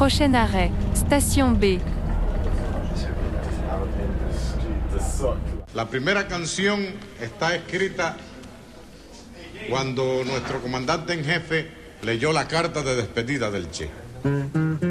Prochain arrêt, station B. La primera canción está escrita cuando nuestro comandante en jefe leyó la carta de despedida del Che.